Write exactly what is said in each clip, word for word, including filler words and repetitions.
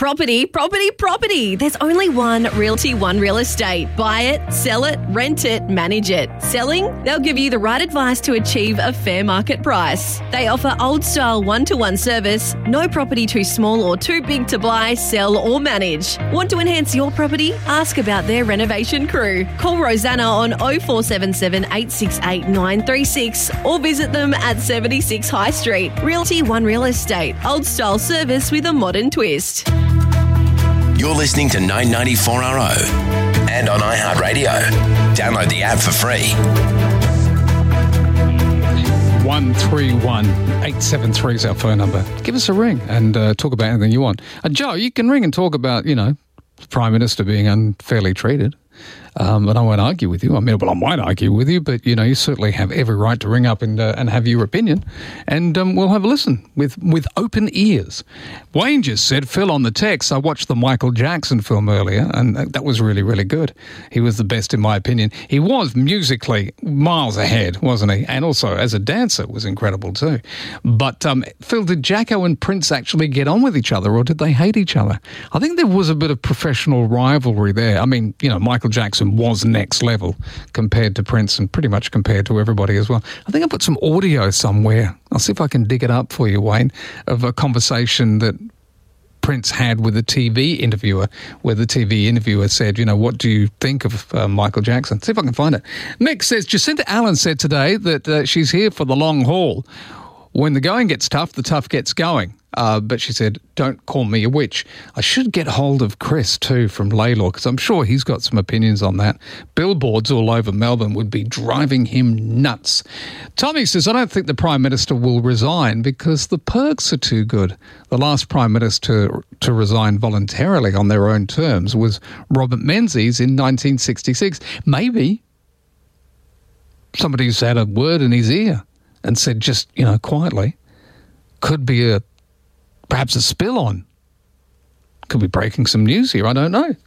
Property, property, property. There's only one Realty One Real Estate. Buy it, sell it, rent it, manage it. Selling? They'll give you the right advice to achieve a fair market price. They offer old-style one-to-one service, no property too small or too big to buy, sell or manage. Want to enhance your property? Ask about their renovation crew. Call Rosanna on oh four seven seven, eight six eight, nine three six or visit them at seventy-six High Street. Realty One Real Estate. Old-style service with a modern twist. You're listening to nine ninety-four R O and on iHeartRadio. Download the app for free. one three one, eight seven three is our phone number. Give us a ring and uh, talk about anything you want. Uh, Joe, you can ring and talk about, you know, the Prime Minister being unfairly treated. Um, and I won't argue with you. I mean, well, I might argue with you, but, you know, you certainly have every right to ring up and uh, and have your opinion. And um, we'll have a listen with, with open ears. Wayne just said, Phil, on the text, I watched the Michael Jackson film earlier, and that was really, really good. He was the best, in my opinion. He was musically miles ahead, wasn't he? And also, as a dancer, was incredible too. But, um, Phil, did Jacko and Prince actually get on with each other, or did they hate each other? I think there was a bit of professional rivalry there. I mean, you know, Michael Jackson was next level compared to Prince and pretty much compared to everybody as well. I think I put some audio somewhere. I'll see if I can dig it up for you, Wayne, of a conversation that Prince had with a T V interviewer, where the T V interviewer said, you know, what do you think of uh, Michael Jackson? See if I can find it. Mick says, Jacinta Allen said today that uh, she's here for the long haul. When the going gets tough, the tough gets going. Uh, but she said, don't call me a witch. I should get hold of Chris, too, from Laylaw, because I'm sure he's got some opinions on that. Billboards all over Melbourne would be driving him nuts. Tommy says, I don't think the Prime Minister will resign because the perks are too good. The last Prime Minister to resign voluntarily on their own terms was Robert Menzies in nineteen sixty-six. Maybe somebody's had a word in his ear and said, just, you know, quietly, could be a perhaps a spill on. Could be breaking some news here, I don't know.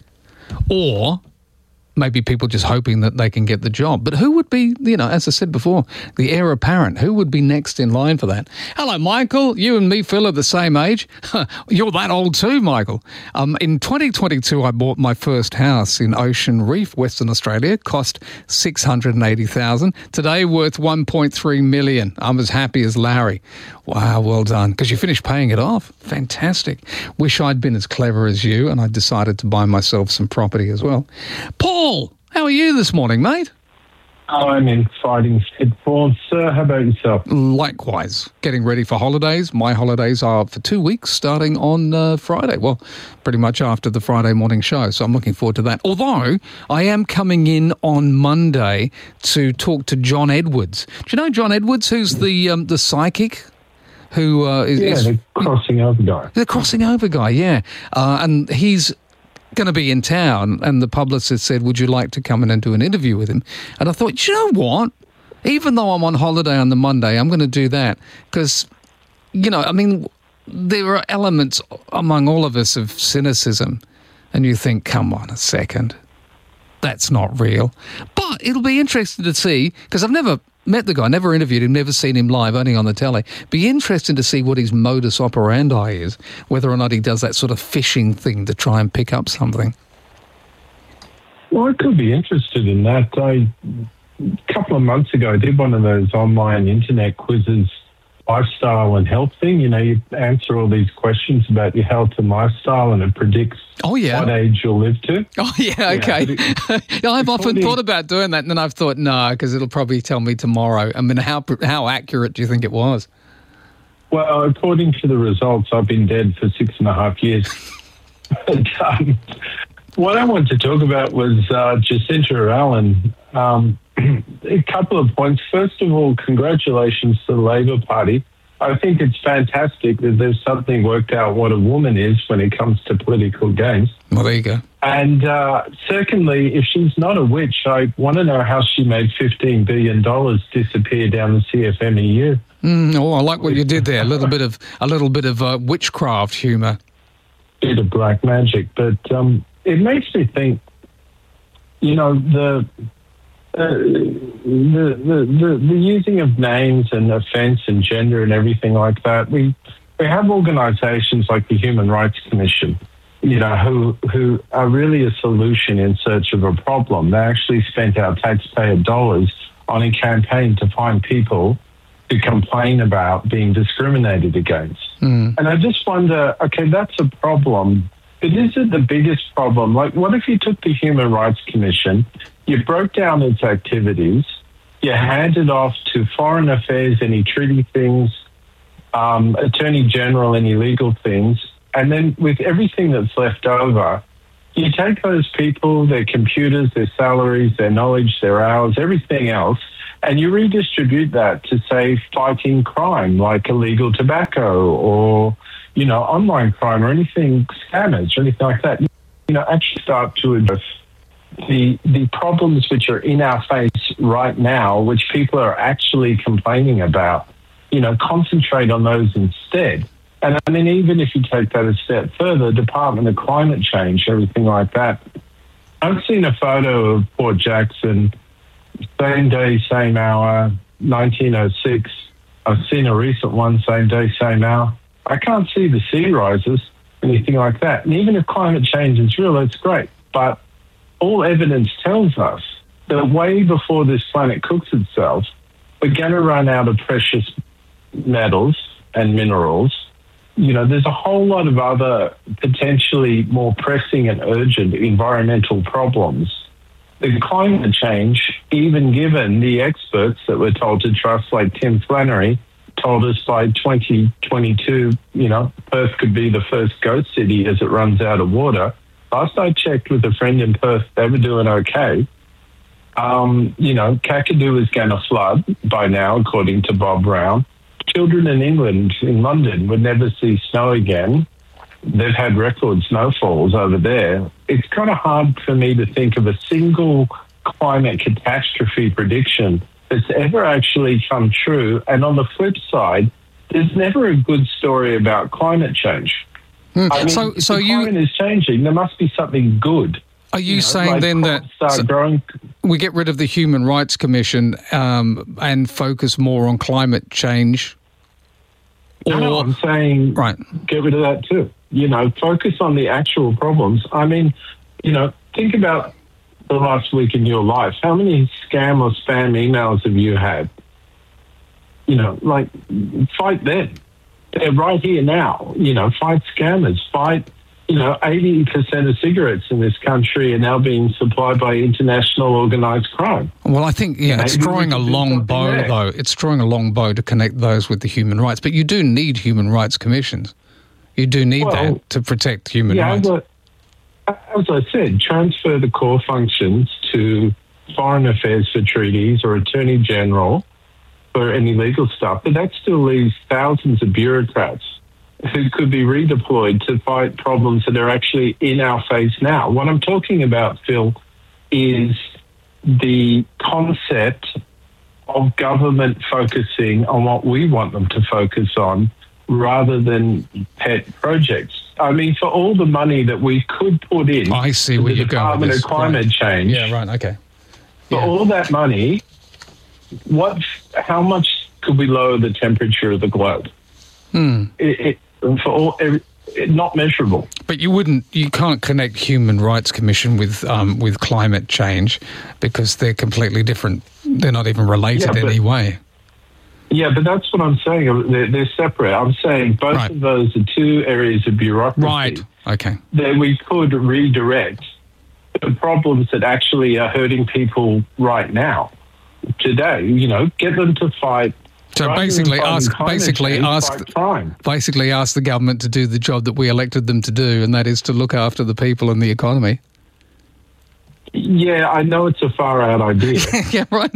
Or maybe people just hoping that they can get the job. But who would be, you know, as I said before, the heir apparent? Who would be next in line for that? Hello, Michael. You and me, Phil, are the same age. You're that old too, Michael. Um, in twenty twenty-two, I bought my first house in Ocean Reef, Western Australia. Cost six hundred eighty thousand dollars. Today, worth one point three million dollars. I'm as happy as Larry. Wow, well done. Because you finished paying it off. Fantastic. Wish I'd been as clever as you, and I decided to buy myself some property as well. Paul, how are you this morning, mate? I'm in fighting fit form, sir. How about yourself? Likewise. Getting ready for holidays. My holidays are for two weeks starting on uh, Friday. Well, pretty much after the Friday morning show, so I'm looking forward to that. Although, I am coming in on Monday to talk to John Edwards. Do you know John Edwards, who's the um, the psychic? Who uh, is, yeah, is, the crossing over guy. The crossing over guy, yeah. Uh, and he's going to be in town, and the publicist said, would you like to come in and do an interview with him? And I thought, you know what? Even though I'm on holiday on the Monday, I'm going to do that because, you know, I mean, there are elements among all of us of cynicism, and you think, come on a second, that's not real. But it'll be interesting to see, because I've never met the guy, never interviewed him, never seen him live, only on the telly. Be interesting to see what his modus operandi is, whether or not he does that sort of fishing thing to try and pick up something. Well, I could be interested in that. I, a couple of months ago, I did one of those online internet quizzes, lifestyle and health thing. You know, you answer all these questions about your health and lifestyle, and it predicts oh, yeah. what age you'll live to. Oh, yeah, okay. Yeah, it, I've often the, thought about doing that, and then I've thought, no, because it'll probably tell me tomorrow. I mean, how how accurate do you think it was? Well, according to the results, I've been dead for six and a half years. but, um, what I wanted to talk about was uh, Jacinta Allen. Um, a couple of points. First of all, congratulations to the Labor Party. I think it's fantastic that there's something worked out what a woman is when it comes to political games. Well, there you go. And uh, secondly, if she's not a witch, I want to know how she made fifteen billion dollars disappear down the C F M E U. Mm, oh, I like what you did there. A little bit of a little bit of uh, witchcraft humour. Bit of black magic, but um, it makes me think. You know, the, uh, the the the the using of names and offence and gender and everything like that. We we have organisations like the Human Rights Commission, you know, who who are really a solution in search of a problem. They actually spent our taxpayer dollars on a campaign to find people to complain about being discriminated against. Mm. And I just wonder, okay, that's a problem, but is it the biggest problem? Like, what if you took the Human Rights Commission, you broke down its activities, you handed off to Foreign Affairs any treaty things, um, Attorney General any legal things, and then with everything that's left over, you take those people, their computers, their salaries, their knowledge, their hours, everything else, and you redistribute that to, say, fighting crime like illegal tobacco or, you know, online crime or anything, scammers or anything like that. You know, actually start to address the the problems which are in our face right now, which people are actually complaining about. You know, concentrate on those instead. And I mean, even if you take that a step further, Department of Climate Change, everything like that. I've seen a photo of Port Jackson, same day, same hour, nineteen oh six. I've seen a recent one, same day, same hour. I can't see the sea rises, anything like that. And even if climate change is real, it's great. But all evidence tells us that way before this planet cooks itself, we're going to run out of precious metals and minerals. You know, there's a whole lot of other potentially more pressing and urgent environmental problems than climate change, even given the experts that we're told to trust, like Tim Flannery, told us by twenty twenty-two, you know, Perth could be the first ghost city as it runs out of water. Last I checked with a friend in Perth, they were doing okay. Um, you know, Kakadu is going to flood by now, according to Bob Brown. Children in England, in London, would never see snow again. They've had record snowfalls over there. It's kind of hard for me to think of a single climate catastrophe prediction that's ever actually come true. And on the flip side, there's never a good story about climate change. Mm. I mean, so, so the you, climate is changing. There must be something good. Are you, you know, saying like then that start growing? We get rid of the Human Rights Commission um, and focus more on climate change? No, no, I'm saying right. Get rid of that too. You know, focus on the actual problems. I mean, you know, think about the last week in your life. How many scam or spam emails have you had? You know, like, fight them. They're right here now. You know, fight scammers. Fight, you know, eighty percent of cigarettes in this country are now being supplied by international organised crime. Well, I think, yeah, Maybe it's drawing a long bow, there. though. It's drawing a long bow to connect those with the human rights. But you do need human rights commissions. You do need well, that to protect human yeah, rights. As I, as I said, transfer the core functions to Foreign Affairs for treaties or Attorney General for any legal stuff. But that still leaves thousands of bureaucrats who could be redeployed to fight problems that are actually in our face now. What I'm talking about, Phil, is the concept of government focusing on what we want them to focus on rather than pet projects. I mean, for all the money that we could put in I see to where the you're Department going with of Climate right. Change. Yeah, right, okay. For yeah. all that money, what? How much could we lower the temperature of the globe? Hmm. It, it, for all, it, it, not measurable. But you wouldn't, you can't connect Human Rights Commission with um, with climate change because they're completely different. They're not even related yeah, but, any way. Yeah, but that's what I'm saying. They're, they're separate. I'm saying both right. of those are two areas of bureaucracy. Right. Okay. That we could redirect the problems that actually are hurting people right now, today. You know, get them to fight. So basically, ask basically ask basically ask the government to do the job that we elected them to do, and that is to look after the people and the economy. Yeah, I know it's a far-out idea. Yeah, right.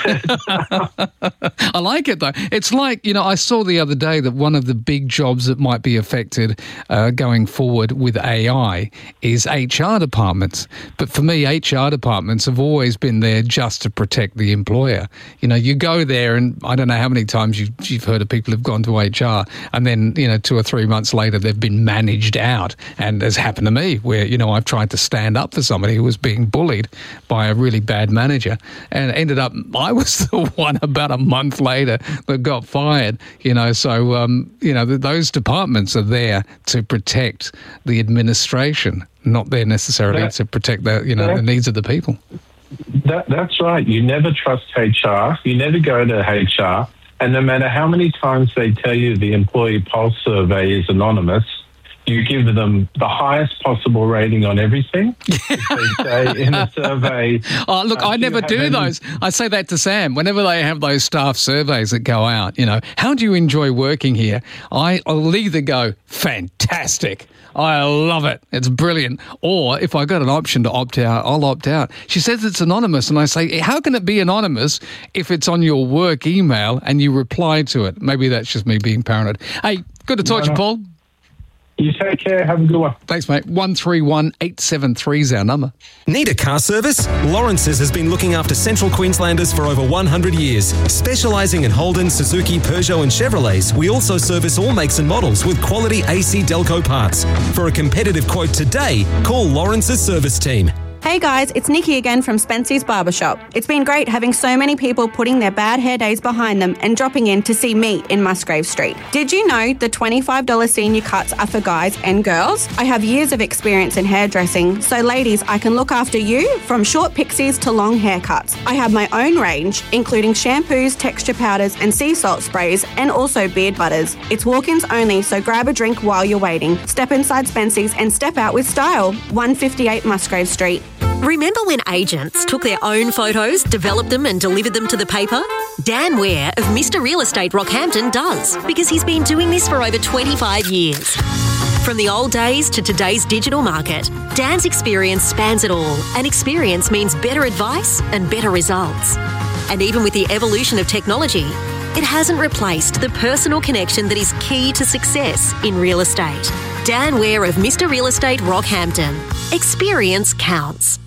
I like it, though. It's like, you know, I saw the other day that one of the big jobs that might be affected uh, going forward with A I is H R departments. But for me, H R departments have always been there just to protect the employer. You know, you go there and I don't know how many times you've, you've heard of people who've gone to H R and then, you know, two or three months later they've been managed out. And has happened to me where, you know, I've tried to stand up for somebody who was being bullied. bullied by a really bad manager, and ended up I was the one about a month later that got fired. You know, so um, you know th- those departments are there to protect the administration, not there necessarily that, to protect the you know that, the needs of the people. That, that's right. You never trust H R. You never go to H R. And no matter how many times they tell you the employee pulse survey is anonymous, you give them the highest possible rating on everything. If they say in a survey... Oh, look, uh, I never do any- those. I say that to Sam. Whenever they have those staff surveys that go out, you know, how do you enjoy working here? I, I'll either go, fantastic, I love it, it's brilliant. Or if I got an option to opt out, I'll opt out. She says it's anonymous, and I say, how can it be anonymous if it's on your work email and you reply to it? Maybe that's just me being paranoid. Hey, good to talk to you, Paul. You take care. Have a good one. Thanks, mate. one three one eight seven three is our number. Need a car service? Lawrence's has been looking after Central Queenslanders for over one hundred years. Specialising in Holden, Suzuki, Peugeot and Chevrolets, we also service all makes and models with quality A C Delco parts. For a competitive quote today, call Lawrence's service team. Hey guys, it's Nikki again from Spency's Barbershop. It's been great having so many people putting their bad hair days behind them and dropping in to see me in Musgrave Street. Did you know the twenty-five dollars senior cuts are for guys and girls? I have years of experience in hairdressing, so ladies, I can look after you from short pixies to long haircuts. I have my own range, including shampoos, texture powders and sea salt sprays, and also beard butters. It's walk-ins only, so grab a drink while you're waiting. Step inside Spency's and step out with style. one fifty-eight Musgrave Street. Remember when agents took their own photos, developed them and delivered them to the paper? Dan Ware of Mister Real Estate Rockhampton does, because he's been doing this for over twenty-five years. From the old days to today's digital market, Dan's experience spans it all, and experience means better advice and better results. And even with the evolution of technology, it hasn't replaced the personal connection that is key to success in real estate. Dan Ware of Mister Real Estate Rockhampton. Experience counts.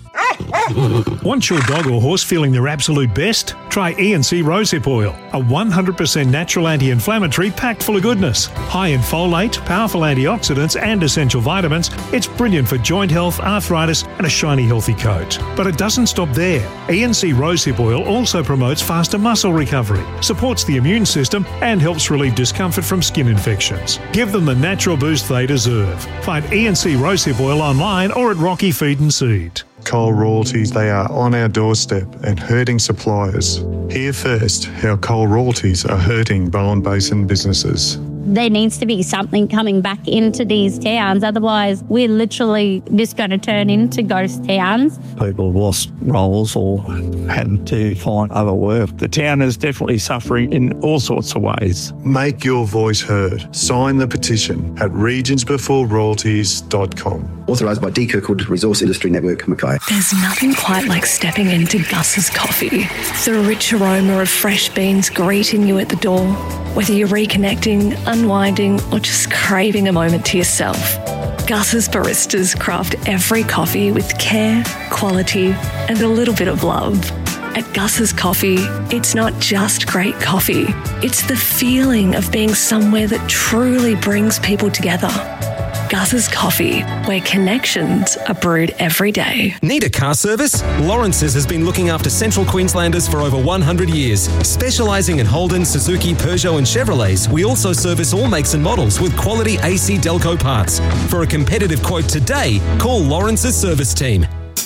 Want your dog or horse feeling their absolute best? Try E and C Rosehip Oil, a one hundred percent natural anti-inflammatory packed full of goodness. High in folate, powerful antioxidants and essential vitamins, it's brilliant for joint health, arthritis and a shiny healthy coat. But it doesn't stop there. E and C Rosehip Oil also promotes faster muscle recovery, supports the immune system and helps relieve discomfort from skin infections. Give them the natural boost they deserve. Find E and C Rosehip Oil online or at Rocky Feed and Seed. Coal royalties, they are on our doorstep and hurting suppliers. Hear first how coal royalties are hurting Bowen Basin businesses. There needs to be something coming back into these towns, otherwise we're literally just going to turn into ghost towns. People have lost roles or had to find other work. The town is definitely suffering in all sorts of ways. Make your voice heard. Sign the petition at regions before royalties dot com. Authorised by D. Kirkwood Resource Industry Network, Mackay. There's nothing quite like stepping into Gus's coffee. The rich aroma of fresh beans greeting you at the door. Whether you're reconnecting, unwinding, or just craving a moment to yourself, Gus's baristas craft every coffee with care, quality, and a little bit of love. At Gus's Coffee, it's not just great coffee. It's the feeling of being somewhere that truly brings people together. Gus's Coffee, where connections are brewed every day. Need a car service? Lawrence's has been looking after Central Queenslanders for over one hundred years. Specialising in Holden, Suzuki, Peugeot and Chevrolets, we also service all makes and models with quality A C Delco parts. For a competitive quote today, call Lawrence's service team.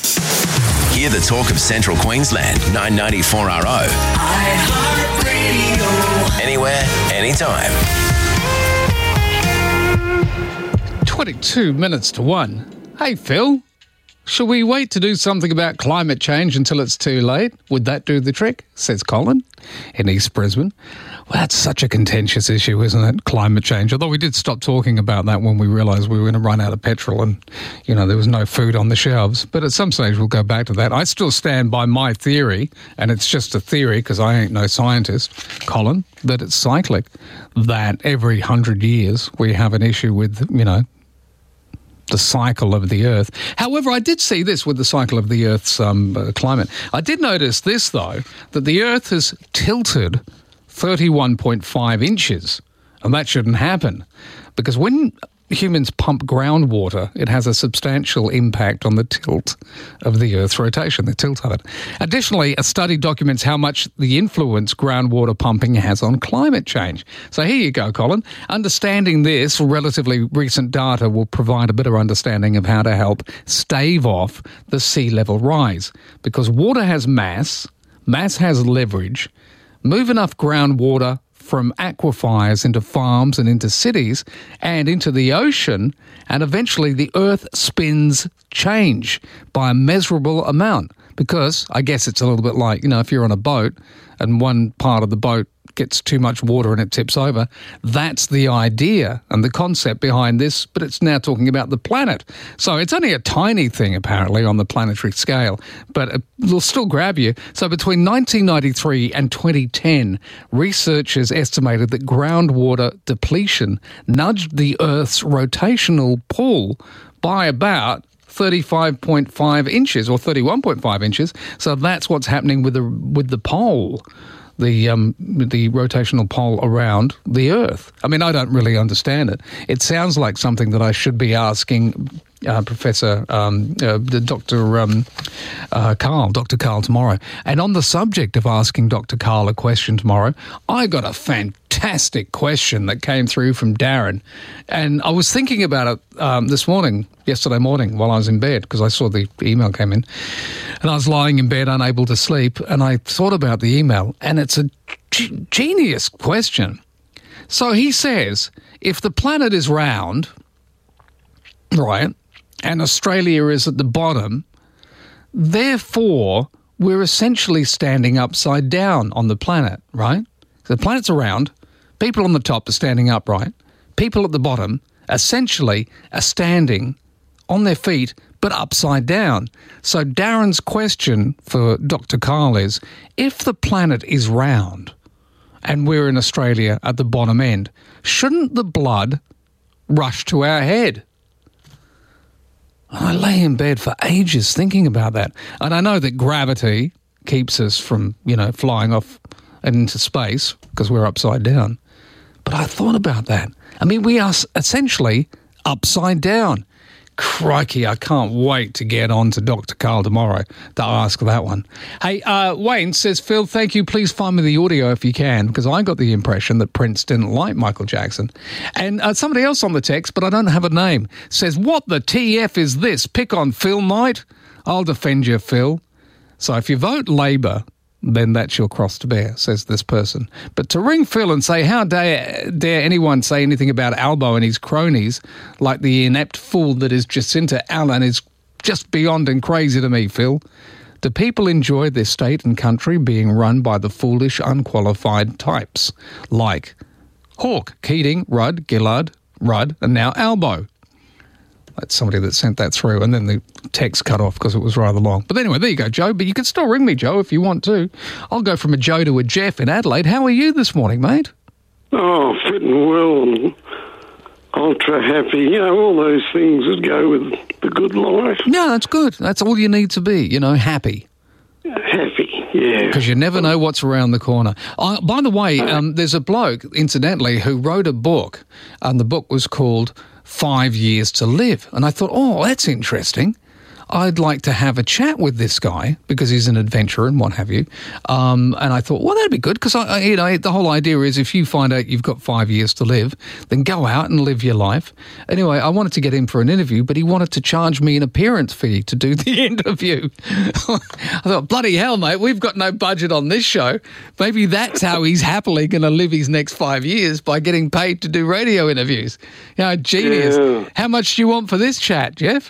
Hear the talk of Central Queensland, nine ninety-four R O. iHeartRadio. Anywhere, anytime. twenty-two minutes to one. Hey, Phil, shall we wait to do something about climate change until it's too late? Would that do the trick? Says Colin in East Brisbane. Well, that's such a contentious issue, isn't it? Climate change. Although we did stop talking about that when we realised we were going to run out of petrol and, you know, there was no food on the shelves. But at some stage we'll go back to that. I still stand by my theory, and it's just a theory because I ain't no scientist, Colin, that it's cyclic. That every hundred years we have an issue with, you know, the cycle of the Earth. However, I did see this with the cycle of the Earth's um, uh, climate. I did notice this, though, that the Earth has tilted thirty-one point five inches, and that shouldn't happen. Because when humans pump groundwater, it has a substantial impact on the tilt of the Earth's rotation, the tilt of it. Additionally, a study documents how much the influence groundwater pumping has on climate change. So here you go, Colin. Understanding this relatively recent data will provide a better understanding of how to help stave off the sea level rise. Because water has mass, mass has leverage. Move enough groundwater from aquifers into farms and into cities and into the ocean, and eventually the Earth spins change by a measurable amount. Because I guess it's a little bit like, you know, if you're on a boat and one part of the boat gets too much water and it tips over, that's the idea and the concept behind this, but it's now talking about the planet. So it's only a tiny thing, apparently, on the planetary scale, but it'll still grab you. So between nineteen ninety-three and twenty ten, researchers estimated that groundwater depletion nudged the Earth's rotational pull by about thirty-five point five inches or thirty-one point five inches. So that's what's happening with the with the pole. The um, the rotational pole around the Earth. I mean, I don't really understand it. It sounds like something that I should be asking uh, Professor um, uh, Doctor Um, uh, Karl, Doctor Karl tomorrow. And on the subject of asking Doctor Karl a question tomorrow, I got a fantastic question that came through from Darren, and I was thinking about it um, this morning, yesterday morning, while I was in bed, because I saw the email came in. And I was lying in bed, unable to sleep, and I thought about the email, and it's a g- genius question. So he says, if the planet is round, right, and Australia is at the bottom, therefore we're essentially standing upside down on the planet, right? The planet's around, people on the top are standing upright, people at the bottom essentially are standing on their feet but upside down. So Darren's question for Doctor Karl is, if the planet is round and we're in Australia at the bottom end, shouldn't the blood rush to our head? I lay in bed for ages thinking about that. And I know that gravity keeps us from, you know, flying off into space because we're upside down. But I thought about that. I mean, we are essentially upside down. Crikey, I can't wait to get on to Doctor Karl tomorrow to ask that one. Hey, uh, Wayne says, Phil, thank you. Please find me the audio if you can, because I got the impression that Prince didn't like Michael Jackson. And uh, somebody else on the text, but I don't have a name, says, what the T F is this? Pick on Phil night? I'll defend you, Phil. So if you vote Labor, then that's your cross to bear, says this person. But to ring Phil and say, how dare, dare anyone say anything about Albo and his cronies, like the inept fool that is Jacinta Allen, is just beyond and crazy to me, Phil. Do people enjoy their state and country being run by the foolish, unqualified types like Hawke, Keating, Rudd, Gillard, Rudd, and now Albo? That's somebody that sent that through, and then the text cut off because it was rather long. But anyway, there you go, Joe. But you can still ring me, Joe, if you want to. I'll go from a Joe to a Jeff in Adelaide. How are you this morning, mate? Oh, fit and well and ultra happy. You know, all those things that go with the good life. No, that's good. That's all you need to be, you know, happy. Happy, yeah. Because you never know what's around the corner. Uh, by the way, um, there's a bloke, incidentally, who wrote a book, and the book was called Five Years to Live. And I thought, oh, that's interesting. I'd like to have a chat with this guy because he's an adventurer and what have you. Um, and I thought, well, that'd be good because, I, I, you know, the whole idea is if you find out you've got five years to live, then go out and live your life. Anyway, I wanted to get him for an interview, but he wanted to charge me an appearance fee to do the interview. I thought, bloody hell, mate, we've got no budget on this show. Maybe that's how he's happily going to live his next five years by getting paid to do radio interviews. You know, genius. Yeah. How much do you want for this chat, Jeff?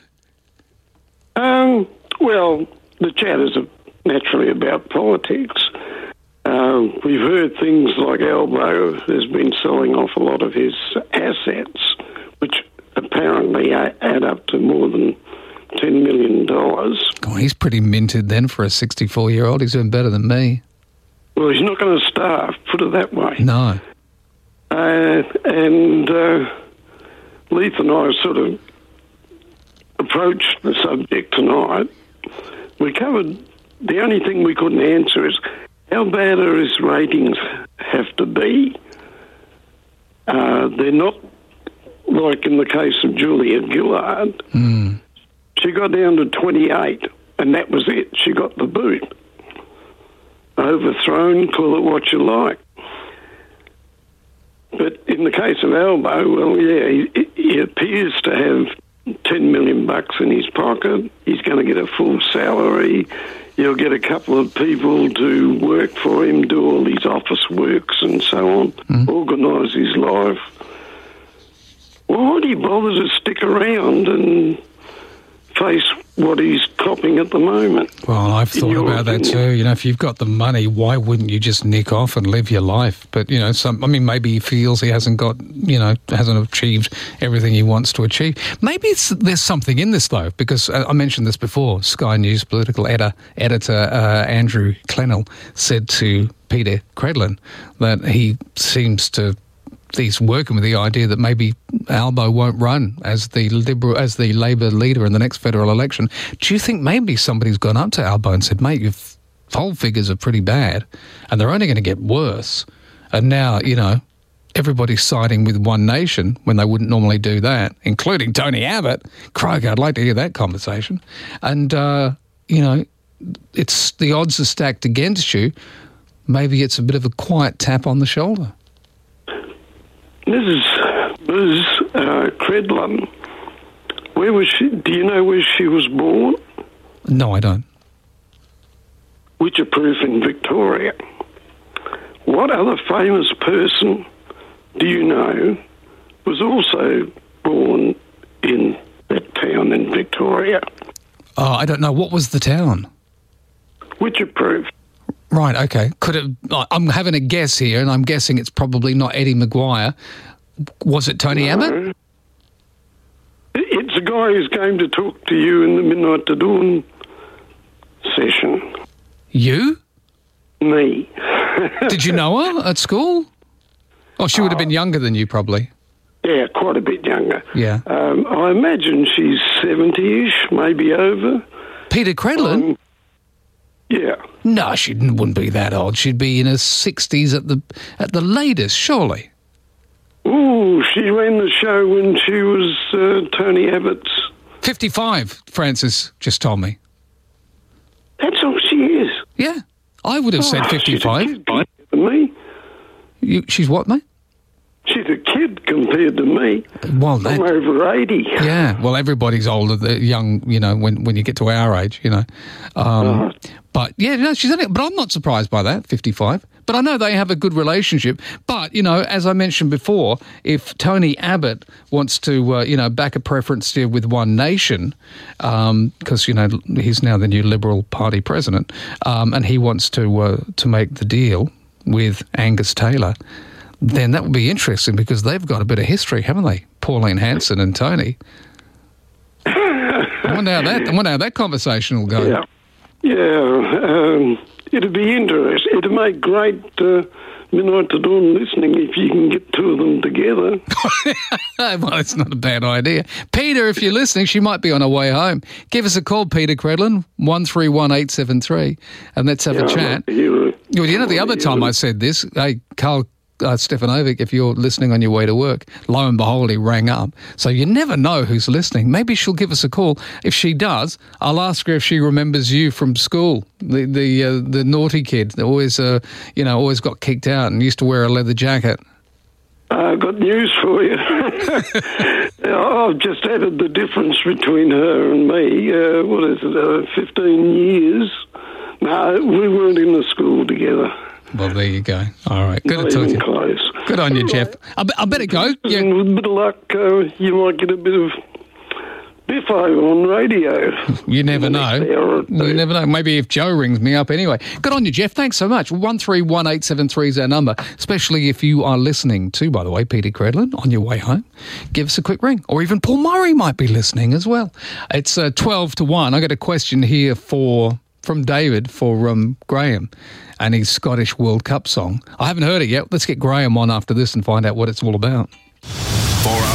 Um, well, the chat is naturally about politics. Uh, we've heard things like Albo has been selling off a lot of his assets, which apparently add up to more than ten million dollars. Oh, he's pretty minted then for a sixty-four-year-old. He's doing better than me. Well, he's not going to starve, put it that way. No. Uh, and uh, Leith and I sort of approached the subject tonight. We covered, the only thing we couldn't answer is how bad are his ratings have to be. Uh, they're not like in the case of Julia Gillard, Mm. she got down to twenty-eight, and that was it. She got the boot. Overthrown, call it what you like. But in the case of Albo, well, yeah, he, he appears to have ten million bucks in his pocket. He's going to get a full salary. He'll get a couple of people to work for him, do all his office works and so on, mm. organise his life. Why would he bother to stick around and face what he's copping at the moment? Well, I've thought about that too. You know, if you've got the money, why wouldn't you just nick off and live your life? But, you know, some, I mean, maybe he feels he hasn't got, you know, hasn't achieved everything he wants to achieve. Maybe it's, there's something in this, though, because I mentioned this before. Sky News political editor, editor uh, Andrew Clennell said to Peter Credlin that he seems to he's working with the idea that maybe Albo won't run as the Liberal, as the Labor leader in the next federal election. Do you think maybe somebody's gone up to Albo and said, mate, your poll figures are pretty bad and they're only going to get worse, and now, you know, everybody's siding with One Nation when they wouldn't normally do that, including Tony Abbott. Crikey, I'd like to hear that conversation. And, uh, you know, it's the odds are stacked against you. Maybe it's a bit of a quiet tap on the shoulder. Missus Miz Uh, Credlin, where was she? Do you know where she was born? No, I don't. Witcher-proof in Victoria. What other famous person do you know was also born in that town in Victoria? Oh, I don't know. What was the town? Witcher-proof. Right, okay. Could it? I'm having a guess here, and I'm guessing it's probably not Eddie Maguire. Was it Tony no. Abbott? It's a guy who's going to talk to you in the Midnight to Dawn session. You? Me. Did you know her at school? Oh, she would have been younger than you, probably. Yeah, quite a bit younger. Yeah. Um, I imagine she's seventy-ish, maybe over. Peter Credlin? Um, yeah. No, she wouldn't be that old. She'd be in her sixties at the at the latest, surely. Ooh, she ran the show when she was uh, Tony Abbott's. fifty-five, Francis just told me. That's all she is. Yeah, I would have oh, said fifty-five. She's a kid compared to me. You, she's what, mate? She's a kid compared to me. Well, that, I'm over eighty. Yeah, well, everybody's older, the young, you know, when, when you get to our age, you know. Um, uh, but, yeah, no, she's only, but I'm not surprised by that, fifty-five. But I know they have a good relationship. But, you know, as I mentioned before, if Tony Abbott wants to, uh, you know, back a preference here with One Nation, because, um, you know, he's now the new Liberal Party president, um, and he wants to uh, to make the deal with Angus Taylor, then that would be interesting because they've got a bit of history, haven't they? Pauline Hanson and Tony. I wonder how that, I wonder how that conversation will go. Yeah, yeah. Um, it'd be interesting. It'd make great uh, Midnight to Dawn listening if you can get two of them together. Well, it's not a bad idea. Peter, if you're listening, she might be on her way home. Give us a call, Peter Credlin, one three one eight seven three, and let's have yeah, a chat. You, well, you know, the other time I said this, hey, Carl uh, Stefanovic, if you're listening on your way to work, lo and behold, he rang up. So you never know who's listening. Maybe she'll give us a call. If she does, I'll ask her if she remembers you from school, the the uh, the naughty kid that always, uh, you know, always got kicked out and used to wear a leather jacket. I've got news for you. I've just added the difference between her and me. Uh, what is it, uh, fifteen years? No, we weren't in the school together. Well, there you go. All right. Good Not to talk to even you. Close. Good on you, Jeff. I, be- I better go. Yeah. And with a bit of luck, uh, you might get a bit of biffo on radio. You never know. You never know. Maybe if Joe rings me up anyway. Good on you, Jeff. Thanks so much. one three one eight seven three is our number, especially if you are listening to, by the way, Peter Credlin on your way home. Give us a quick ring. Or even Paul Murray might be listening as well. It's uh, twelve to one. I got a question here for from David for um, Graham and his Scottish World Cup song. I haven't heard it yet. Let's get Graham on after this and find out what it's all about. four R O and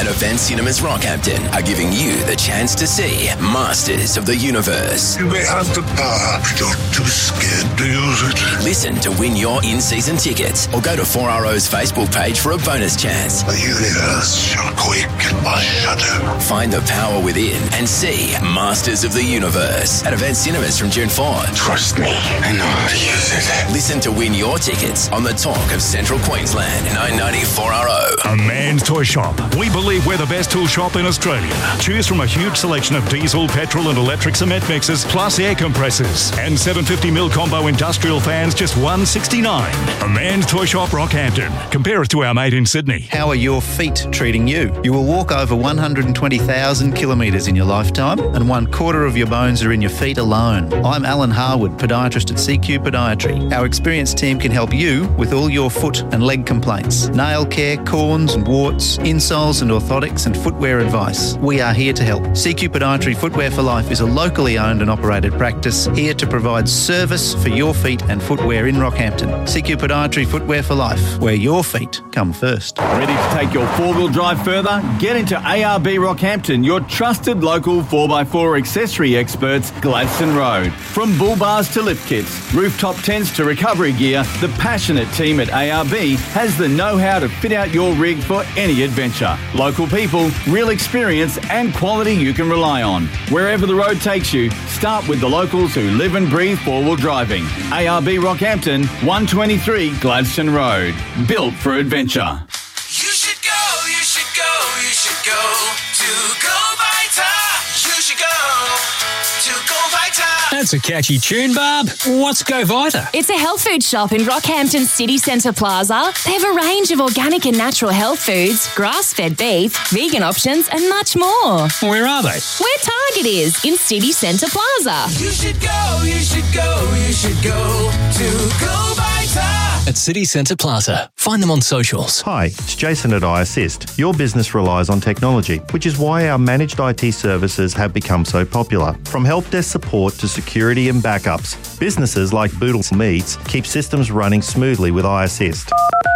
Event Cinemas Rockhampton are giving you the chance to see Masters of the Universe. You may have the power, but you're too scared to use it. Listen to win your in-season tickets or go to four R O's Facebook page for a bonus chance. The universe shall quake at my shadow. Find the power within and see Masters of the Universe at Event Cinemas from June fourth. Trust me, I know how to use it. Listen to win your tickets on the Talk of Central Queensland, nine ninety four R O. A Man's Toy Shop. We believe we're the best tool shop in Australia. Choose from a huge selection of diesel, petrol and electric cement mixers, plus air compressors. And seven hundred fifty mil combo industrial fans, just one sixty-nine. A Man's Toy Shop, Rockhampton. Compare us to our mate in Sydney. How are your feet treating you? You will walk over one hundred twenty thousand kilometres in your lifetime, and one quarter of your bones are in your feet alone. I'm Alan Harwood, podiatrist at C Q Podiatry. Our experienced team can help you with all your foot and leg complaints. Nail care, corns and warts, insoles and orthotics and footwear advice. We are here to help. C Q Podiatry Footwear for Life is a locally owned and operated practice here to provide service for your feet and footwear in Rockhampton. C Q Podiatry Footwear for Life, where your feet come first. Ready to take your four-wheel drive further? Get into A R B Rockhampton, your trusted local four by four accessory experts, Gladstone Road. From bull bars to lift kits, rooftop tents to recovery gear, the passionate team at A R B has the know-how to fit out your rig for any adventure. Local people, real experience and quality you can rely on. Wherever the road takes you, start with the locals who live and breathe four-wheel driving. A R B Rockhampton, one twenty-three Gladstone Road. Built for adventure. You should go, you should go, you should go to Go Vita. You should go to Go Vita. That's a catchy tune, Barb. What's Go Vita? It's a health food shop in Rockhampton City Centre Plaza. They have a range of organic and natural health foods, grass-fed beef, vegan options and much more. Where are they? Where Target is, in City Centre Plaza. You should go, you should go, you should go to Go Vita. At City Centre Plaza. Find them on socials. Hi, it's Jason at iAssist. Your business relies on technology, which is why our managed I T services have become so popular. From help desk support to security and backups, businesses like Boodle Meats keep systems running smoothly with iAssist.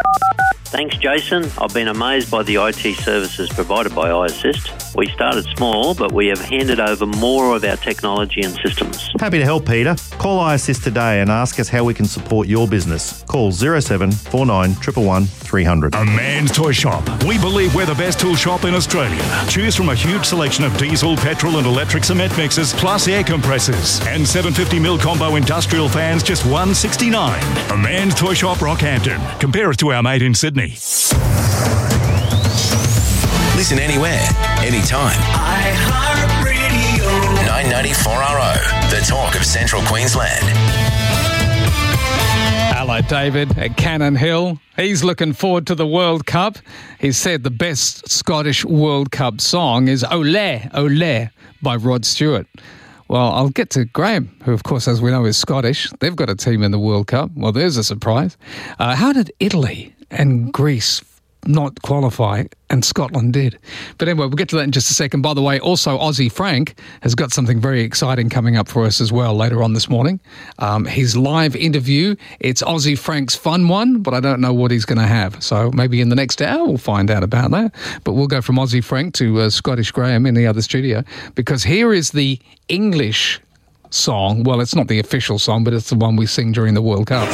Thanks, Jason. I've been amazed by the I T services provided by iAssist. We started small, but we have handed over more of our technology and systems. Happy to help, Peter. Call iAssist today and ask us how we can support your business. Call zero seven four nine one one one three hundred. A Man's Toy Shop. We believe we're the best tool shop in Australia. Choose from a huge selection of diesel, petrol and electric cement mixers, plus air compressors. And seven hundred fifty mil combo industrial fans, just one sixty-nine. A Man's Toy Shop, Rockhampton. Compare us to our mate in Sydney. Listen anywhere, anytime. iHeartRadio. nine ninety-four R O, the talk of Central Queensland. Hello, David at Cannon Hill. He's looking forward to the World Cup. He said the best Scottish World Cup song is Ole, Ole by Rod Stewart. Well, I'll get to Graham, who, of course, as we know, is Scottish. They've got a team in the World Cup. Well, there's a surprise. Uh, how did Italy and Greece not qualify and Scotland did? But anyway, we'll get to that in just a second. By the way, also Aussie Frank has got something very exciting coming up for us as well later on this morning. Um, his live interview, it's Aussie Frank's fun one, but I don't know what he's going to have. So maybe in the next hour we'll find out about that. But we'll go from Aussie Frank to uh, Scottish Graham in the other studio, because here is the English song. Well, it's not the official song, but it's the one we sing during the World Cup.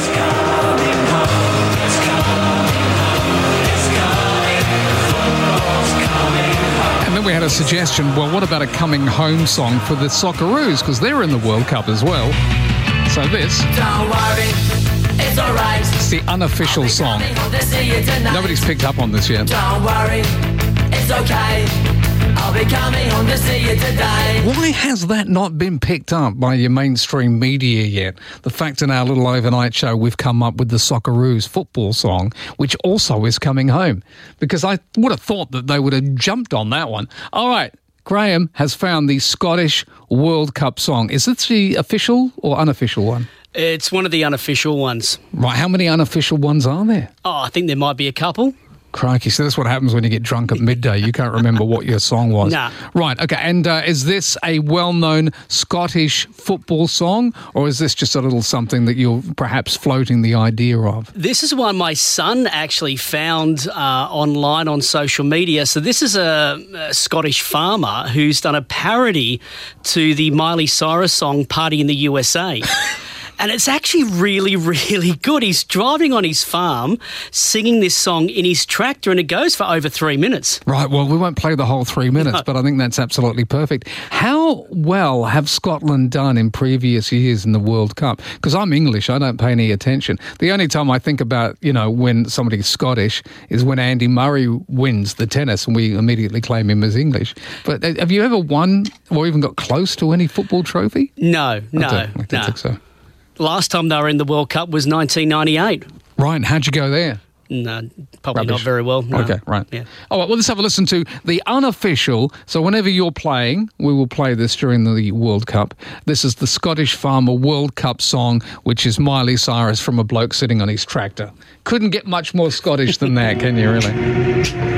We had a suggestion, well, what about a coming home song for the Socceroos, because they're in the World Cup as well. So this, Don't worry, it's all right. It's the unofficial song. Nobody's picked up on this yet. Don't worry, it's okay. I'll be coming home to see you today. Why has that not been picked up by your mainstream media yet? The fact in our little overnight show we've come up with the Socceroos football song, which also is coming home. Because I would have thought that they would have jumped on that one. All right, Graham has found the Scottish World Cup song. Is it the official or unofficial one? It's one of the unofficial ones. Right, how many unofficial ones are there? Oh, I think there might be a couple. Crikey, so that's what happens when you get drunk at midday. You can't remember what your song was. Nah. Right, okay. And uh, is this a well-known Scottish football song, or is this just a little something that you're perhaps floating the idea of? This is one my son actually found uh, online on social media. So this is a, a Scottish farmer who's done a parody to the Miley Cyrus song Party in the U S A. And it's actually really, really good. He's driving on his farm, singing this song in his tractor, and it goes for over three minutes. Right, well, we won't play the whole three minutes, No. but I think that's absolutely perfect. How well have Scotland done in previous years in the World Cup? Because I'm English, I don't pay any attention. The only time I think about, you know, when somebody's Scottish is when Andy Murray wins the tennis and we immediately claim him as English. But uh, have you ever won or even got close to any football trophy? No, no, I don't, I don't no. think so. Last time they were in the World Cup was nineteen ninety-eight. Right, and how'd you go there? No, probably Rubbish. not very well. No. Okay, right. Yeah. All right, well, let's have a listen to the unofficial. So whenever you're playing, we will play this during the World Cup. This is the Scottish Farmer World Cup song, which is Miley Cyrus from a bloke sitting on his tractor. Couldn't get much more Scottish than that, can you really?